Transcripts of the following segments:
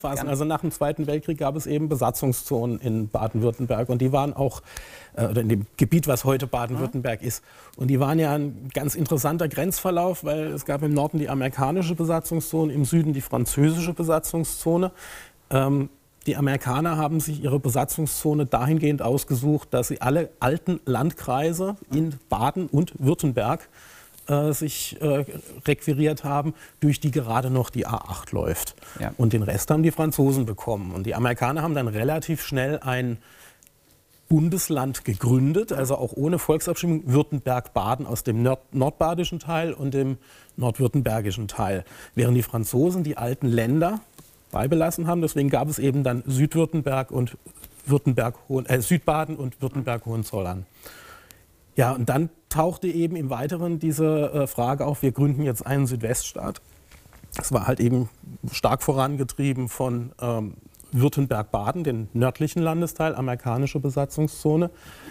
Also nach dem Zweiten Weltkrieg gab es eben Besatzungszonen in Baden-Württemberg und die waren auch, oder in dem Gebiet, was heute Baden-Württemberg ist. Und die waren ja ein ganz interessanter Grenzverlauf, weil es gab im Norden die amerikanische Besatzungszone, im Süden die französische Besatzungszone. Die Amerikaner haben sich ihre Besatzungszone dahingehend ausgesucht, dass sie alle alten Landkreise in Baden und Württemberg sich requiriert haben, durch die gerade noch die A8 läuft. Ja. Und den Rest haben die Franzosen bekommen. Und die Amerikaner haben dann relativ schnell ein Bundesland gegründet, also auch ohne Volksabstimmung, Württemberg-Baden aus dem nordbadischen Teil und dem nordwürttembergischen Teil. Während die Franzosen die alten Länder beibelassen haben. Deswegen gab es eben dann Südwürttemberg und Südbaden und Württemberg-Hohenzollern. Ja, und dann tauchte eben im Weiteren diese Frage auf, wir gründen jetzt einen Südweststaat. Das war halt eben stark vorangetrieben von Württemberg-Baden, den nördlichen Landesteil, amerikanische Besatzungszone.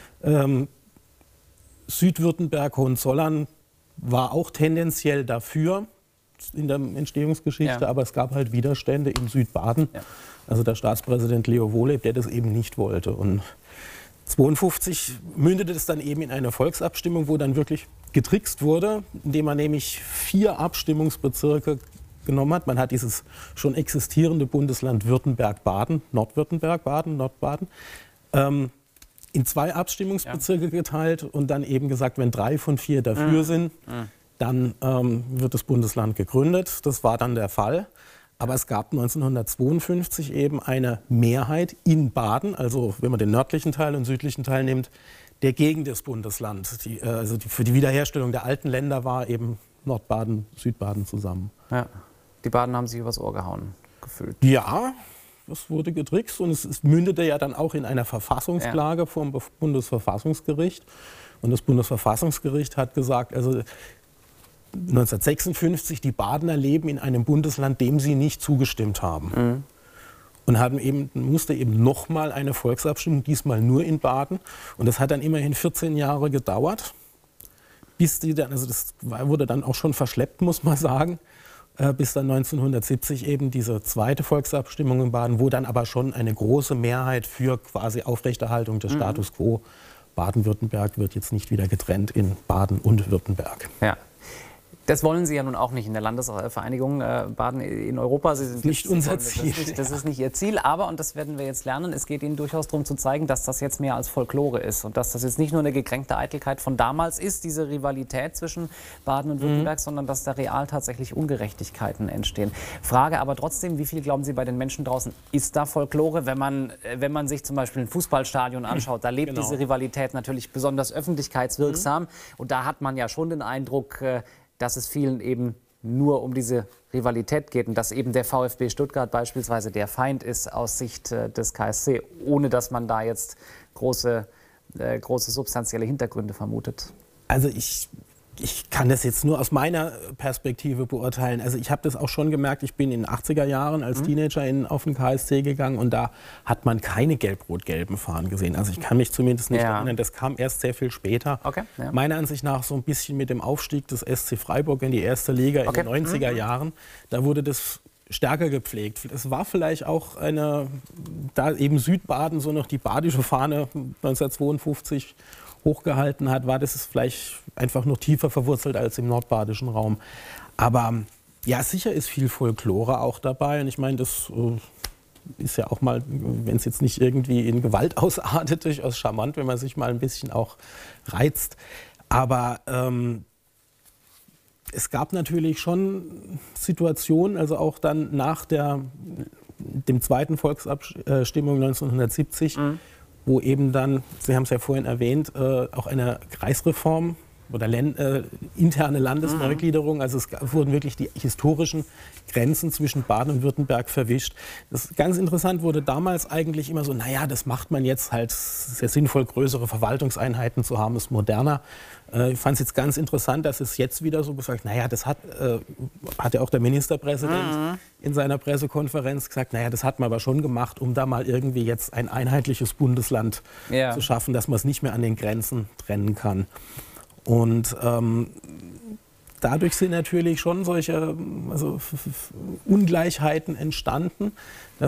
Südwürttemberg-Hohenzollern war auch tendenziell dafür in der Entstehungsgeschichte, aber es gab halt Widerstände in Südbaden. Ja. Also der Staatspräsident Leo Wohleb, der das eben nicht wollte. Und 1952 mündete es dann eben in eine Volksabstimmung, wo dann wirklich getrickst wurde, indem man nämlich 4 Abstimmungsbezirke genommen hat. Man hat dieses schon existierende Bundesland Württemberg-Baden, Nordwürttemberg-Baden, Nordbaden, in 2 Abstimmungsbezirke geteilt und dann eben gesagt, wenn 3 von 4 dafür sind, dann wird das Bundesland gegründet. Das war dann der Fall. Aber es gab 1952 eben eine Mehrheit in Baden, also wenn man den nördlichen Teil und südlichen Teil nimmt, der gegen das Bundesland, für die Wiederherstellung der alten Länder war eben Nordbaden, Südbaden zusammen. Ja. Die Baden haben sich übers Ohr gehauen, gefühlt. Ja, das wurde getrickst und es mündete ja dann auch in einer Verfassungsklage vom Bundesverfassungsgericht. Und das Bundesverfassungsgericht hat gesagt, also 1956, die Badener leben in einem Bundesland, dem sie nicht zugestimmt haben. Und musste eben nochmal eine Volksabstimmung, diesmal nur in Baden. Und das hat dann immerhin 14 Jahre gedauert, bis die dann, also das wurde dann auch schon verschleppt, muss man sagen, bis dann 1970 eben diese zweite Volksabstimmung in Baden, wo dann aber schon eine große Mehrheit für quasi Aufrechterhaltung des Status quo. Baden-Württemberg wird jetzt nicht wieder getrennt in Baden und Württemberg. Ja. Das wollen Sie ja nun auch nicht in der Landesvereinigung Baden in Europa. Das ist nicht unser Ziel. Das ist nicht Ihr Ziel, aber, und das werden wir jetzt lernen, es geht Ihnen durchaus darum zu zeigen, dass das jetzt mehr als Folklore ist und dass das jetzt nicht nur eine gekränkte Eitelkeit von damals ist, diese Rivalität zwischen Baden und Württemberg, sondern dass da real tatsächlich Ungerechtigkeiten entstehen. Frage aber trotzdem, wie viel glauben Sie bei den Menschen draußen, ist da Folklore, wenn man sich zum Beispiel ein Fußballstadion anschaut, da lebt diese Rivalität natürlich besonders öffentlichkeitswirksam und da hat man ja schon den Eindruck, dass es vielen eben nur um diese Rivalität geht und dass eben der VfB Stuttgart beispielsweise der Feind ist aus Sicht des KSC, ohne dass man da jetzt große substanzielle Hintergründe vermutet. Also ich kann das jetzt nur aus meiner Perspektive beurteilen. Also ich habe das auch schon gemerkt, ich bin in den 80er Jahren als Teenager auf den KSC gegangen und da hat man keine gelb-rot-gelben Fahnen gesehen. Also ich kann mich zumindest nicht erinnern, das kam erst sehr viel später. Okay, meiner Ansicht nach so ein bisschen mit dem Aufstieg des SC Freiburg in die erste Liga in den 90er Jahren, da wurde das stärker gepflegt. Es war vielleicht auch da eben Südbaden so noch die badische Fahne 1952 hochgehalten hat, war das vielleicht einfach noch tiefer verwurzelt als im nordbadischen Raum. Aber ja, sicher ist viel Folklore auch dabei. Und ich meine, das ist ja auch mal, wenn es jetzt nicht irgendwie in Gewalt ausartet, durchaus charmant, wenn man sich mal ein bisschen auch reizt. Aber es gab natürlich schon Situationen, also auch dann nach dem zweiten Volksabstimmung 1970, wo eben dann, Sie haben es ja vorhin erwähnt, auch eine Kreisreform oder interne Landesneugliederung, also es wurden wirklich die historischen Grenzen zwischen Baden und Württemberg verwischt. Das ist ganz interessant, wurde damals eigentlich immer so, naja, das macht man jetzt halt sehr sinnvoll, größere Verwaltungseinheiten zu haben, ist moderner. Ich fand es jetzt ganz interessant, dass es jetzt wieder so gesagt, naja, das hat ja auch der Ministerpräsident in seiner Pressekonferenz gesagt, naja, das hat man aber schon gemacht, um da mal irgendwie jetzt ein einheitliches Bundesland zu schaffen, dass man es nicht mehr an den Grenzen trennen kann. Und dadurch sind natürlich schon solche Ungleichheiten entstanden, dass